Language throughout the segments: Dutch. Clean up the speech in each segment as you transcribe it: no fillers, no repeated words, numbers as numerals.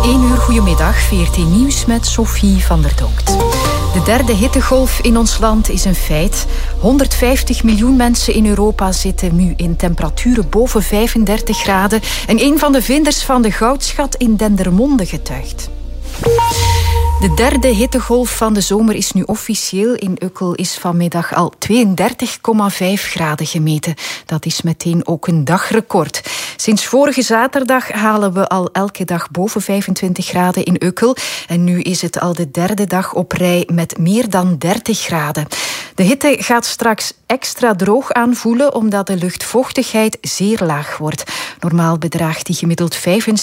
1 uur, goedemiddag, VRT Nieuws met Sophie van der Donkt. De derde hittegolf in ons land is een feit. 150 miljoen mensen in Europa zitten nu in temperaturen boven 35 graden. En een van de vinders van de goudschat in Dendermonde getuigt. De derde hittegolf van de zomer is nu officieel. In Ukkel is vanmiddag al 32,5 graden gemeten. Dat is meteen ook een dagrecord. Sinds vorige zaterdag halen we al elke dag boven 25 graden in Ukkel. En nu is het al de derde dag op rij met meer dan 30 graden. De hitte gaat straks extra droog aanvoelen omdat de luchtvochtigheid zeer laag wordt. Normaal bedraagt die gemiddeld 75%.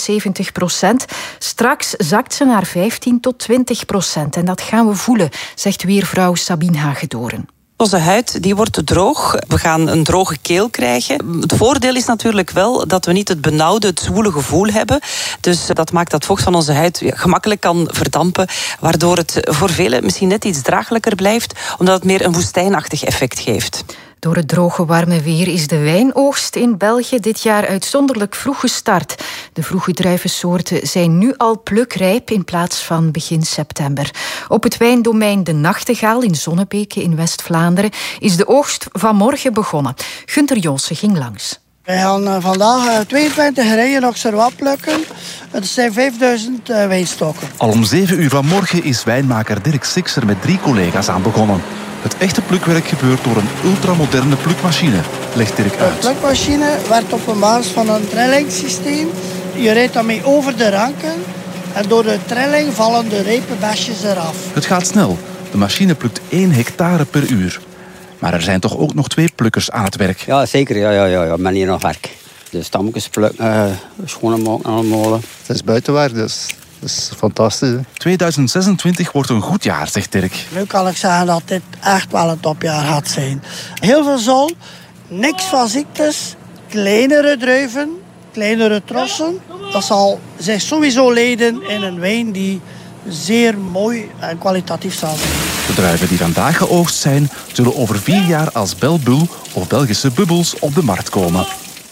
Straks zakt ze naar 15 tot 20%. En dat gaan we voelen, zegt weervrouw Sabine Hagedoren. Onze huid die wordt droog. We gaan een droge keel krijgen. Het voordeel is natuurlijk wel dat we niet het benauwde, het zwoele gevoel hebben. Dus dat maakt dat vocht van onze huid gemakkelijk kan verdampen. Waardoor het voor velen misschien net iets draaglijker blijft. Omdat het meer een woestijnachtig effect geeft. Door het droge warme weer is de wijnoogst in België dit jaar uitzonderlijk vroeg gestart. De vroege druivensoorten zijn nu al plukrijp in plaats van begin september. Op het wijndomein De Nachtegaal in Zonnebeke in West-Vlaanderen is de oogst vanmorgen begonnen. Gunter Johnsen ging langs. Wij gaan vandaag 22 rijen nog servat plukken. Het zijn 5000 wijnstokken. Al om 7 uur vanmorgen is wijnmaker Dirk Sixer met 3 collega's aan begonnen. Het echte plukwerk gebeurt door een ultramoderne plukmachine, legt Dirk uit. De plukmachine werkt op een basis van een trillingssysteem. Je rijdt daarmee over de ranken en door de trilling vallen de repenbesjes eraf. Het gaat snel. De machine plukt 1 hectare per uur. Maar er zijn toch ook nog 2 plukkers aan het werk. Ja, zeker. Ja. Men hier nog werk. De stammetjes plukken, schonen maken aan de molen. Het is buitenwerk, dus dat is fantastisch. 2026 wordt een goed jaar, zegt Dirk. Nu kan ik zeggen dat dit echt wel een topjaar gaat zijn. Heel veel zon, niks van ziektes, kleinere druiven, kleinere trossen. Dat zal zich sowieso leiden in een wijn die zeer mooi en kwalitatief zal zijn. De druiven die vandaag geoogst zijn, zullen over 4 jaar als Belbul of Belgische bubbels op de markt komen.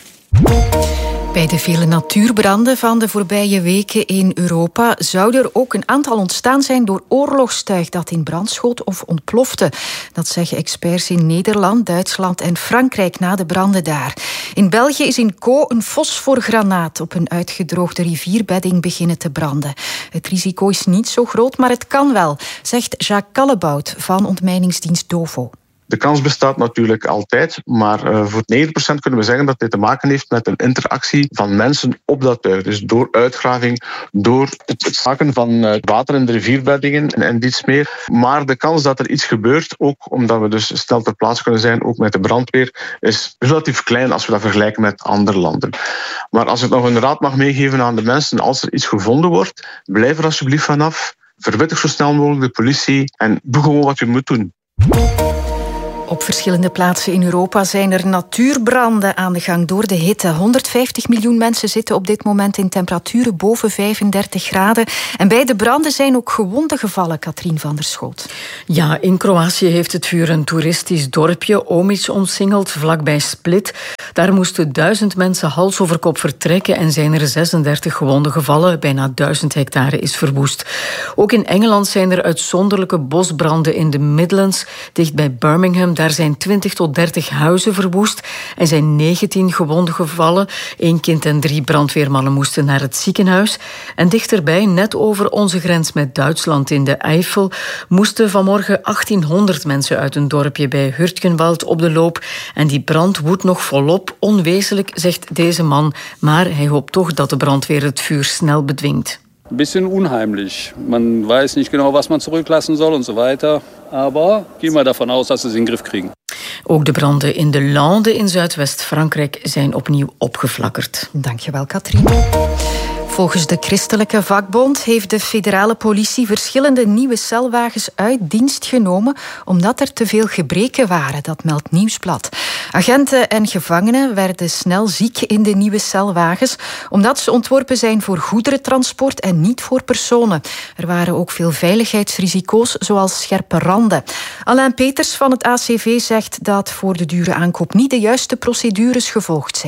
Bij de vele natuurbranden van de voorbije weken in Europa zou er ook een aantal ontstaan zijn door oorlogstuig dat in brand schoot of ontplofte. Dat zeggen experts in Nederland, Duitsland en Frankrijk na de branden daar. In België is in Co een fosforgranaat op een uitgedroogde rivierbedding beginnen te branden. Het risico is niet zo groot, maar het kan wel, zegt Jacques Callebout van ontmijningsdienst DOVO. De kans bestaat natuurlijk altijd, maar voor 90% kunnen we zeggen dat dit te maken heeft met een interactie van mensen op dat tuig. Dus door uitgraving, door het zakken van water in de rivierbeddingen en iets meer. Maar de kans dat er iets gebeurt, ook omdat we dus snel ter plaatse kunnen zijn, ook met de brandweer, is relatief klein als we dat vergelijken met andere landen. Maar als ik nog een raad mag meegeven aan de mensen, als er iets gevonden wordt, blijf er alsjeblieft vanaf. Verwittig zo snel mogelijk de politie en doe gewoon wat je moet doen. Op verschillende plaatsen in Europa zijn er natuurbranden aan de gang door de hitte. 150 miljoen mensen zitten op dit moment in temperaturen boven 35 graden. En bij de branden zijn ook gewonden gevallen, Katrien van der Schoot. Ja, in Kroatië heeft het vuur een toeristisch dorpje, Omic, omsingeld, vlakbij Split. Daar moesten 1000 mensen hals over kop vertrekken en zijn er 36 gewonden gevallen. Bijna 1000 hectare is verwoest. Ook in Engeland zijn er uitzonderlijke bosbranden in de Midlands, dicht bij Birmingham. Daar zijn 20 tot 30 huizen verwoest en zijn 19 gewonden gevallen. 1 kind en 3 brandweermannen moesten naar het ziekenhuis. En dichterbij, net over onze grens met Duitsland in de Eifel, moesten vanmorgen 1800 mensen uit een dorpje bij Hurtgenwald op de loop. En die brand woedt nog volop. Onwezenlijk, zegt deze man, maar hij hoopt toch dat de brandweer het vuur snel bedwingt. Ein bisschen unheimlich. Man weiß nicht genau, was man zurücklassen soll und so weiter. Aber gehen wir davon aus, dass sie es in den Griff kriegen. Ook de branden in de Lande in Zuidwest-Frankrijk zijn opnieuw opgeflakkerd. Dankjewel, Katrien. Volgens de Christelijke Vakbond heeft de federale politie verschillende nieuwe celwagens uit dienst genomen omdat er te veel gebreken waren, dat meldt Nieuwsblad. Agenten en gevangenen werden snel ziek in de nieuwe celwagens omdat ze ontworpen zijn voor goederentransport en niet voor personen. Er waren ook veel veiligheidsrisico's, zoals scherpe randen. Alain Peters van het ACV zegt dat voor de dure aankoop niet de juiste procedures gevolgd zijn.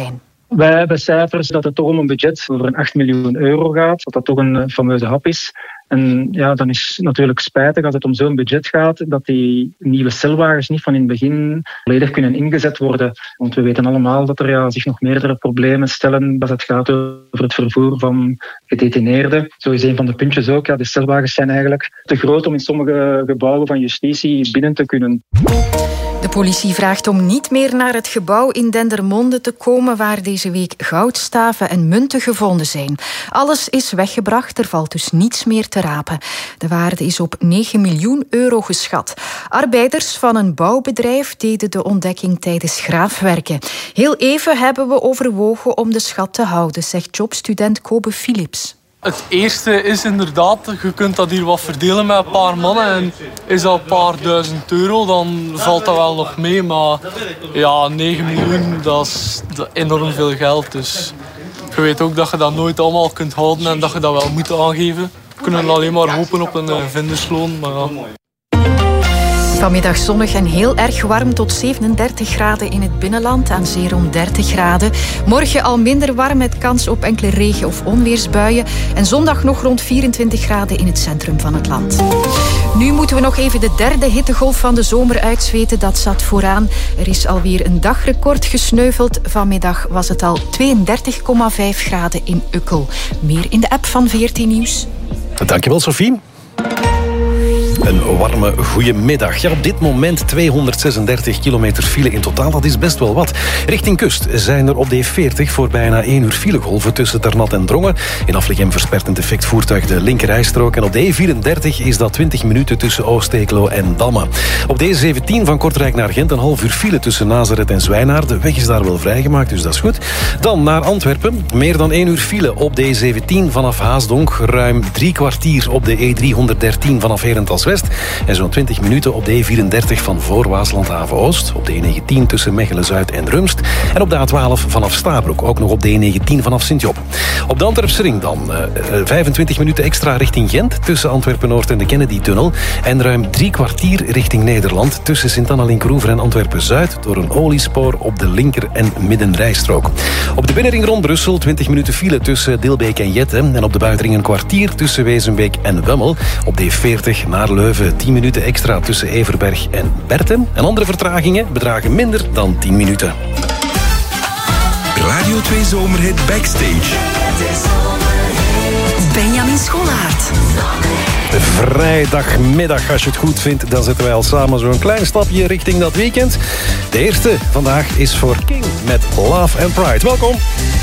Wij hebben cijfers dat het toch om een budget over een 8 miljoen euro gaat, dat toch een fameuze hap is. En ja, dan is het natuurlijk spijtig als het om zo'n budget gaat, dat die nieuwe celwagens niet van in het begin volledig kunnen ingezet worden. Want we weten allemaal dat er zich nog meerdere problemen stellen als het gaat over het vervoer van gedetineerden. Zo is een van de puntjes ook. De celwagens zijn eigenlijk te groot om in sommige gebouwen van justitie binnen te kunnen. De politie vraagt om niet meer naar het gebouw in Dendermonde te komen waar deze week goudstaven en munten gevonden zijn. Alles is weggebracht, er valt dus niets meer te rapen. De waarde is op 9 miljoen euro geschat. Arbeiders van een bouwbedrijf deden de ontdekking tijdens graafwerken. Heel even hebben we overwogen om de schat te houden, zegt jobstudent Kobe Philips. Het eerste is inderdaad, je kunt dat hier wat verdelen met een paar mannen en is dat een paar duizend euro, dan valt dat wel nog mee. Maar ja, 9 miljoen, dat is enorm veel geld. Dus je weet ook dat je dat nooit allemaal kunt houden en dat je dat wel moet aangeven. We kunnen alleen maar hopen op een vindersloon. Maar ja. Vanmiddag zonnig en heel erg warm tot 37 graden in het binnenland, aan zee rond 30 graden. Morgen al minder warm met kans op enkele regen- of onweersbuien. En zondag nog rond 24 graden in het centrum van het land. Nu moeten we nog even de derde hittegolf van de zomer uitzweten. Dat zat vooraan. Er is alweer een dagrecord gesneuveld. Vanmiddag was het al 32,5 graden in Ukkel. Meer in de app van VRT Nieuws. Dankjewel, Sophie. Een warme goeiemiddag. Ja, op dit moment 236 kilometer file in totaal. Dat is best wel wat. Richting kust zijn er op de E40 voor bijna 1 uur filegolven tussen Ternat en Drongen. In Afligem verspert een defect voertuig de linkerrijstrook. En op de E34 is dat 20 minuten tussen Oost-Eeklo en Damme. Op de E17 van Kortrijk naar Gent een half uur file tussen Nazareth en Zwijnaar. De weg is daar wel vrijgemaakt, dus dat is goed. Dan naar Antwerpen. Meer dan 1 uur file op de E17 vanaf Haasdonk. Ruim 3 kwartier op de E313 vanaf Herentals West. En zo'n 20 minuten op de E34 van voor Waasland-Haven Oost. Op de E19 tussen Mechelen-Zuid en Rumst. En op de A12 vanaf Stabroek. Ook nog op de E19 vanaf Sint-Job. Op de Antwerpse ring dan 25 minuten extra richting Gent. Tussen Antwerpen-Noord en de Kennedy-tunnel. En ruim 3 kwartier richting Nederland. Tussen Sint-Anna-Linkeroever en Antwerpen-Zuid. Door een oliespoor op de linker- en middenrijstrook. Op de binnenring rond Brussel 20 minuten file tussen Dilbeek en Jette. En op de buitenring een kwartier tussen Wezenbeek en Wemmel. Op de E40 naar Leuven 10 minuten extra tussen Everberg en Berten. En andere vertragingen bedragen minder dan 10 minuten. Radio 2 Zomerhit Backstage. Benjamin Scholaert. Vrijdagmiddag, als je het goed vindt, dan zetten wij al samen zo'n klein stapje richting dat weekend. De eerste vandaag is voor King met Love and Pride. Welkom.